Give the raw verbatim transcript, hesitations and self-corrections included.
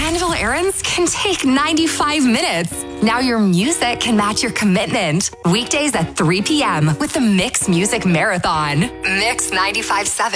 annual errands can take ninety-five minutes. Now your music can match your commitment. Weekdays at three p.m. with the Mix Music Marathon. Mix ninety-five point seven.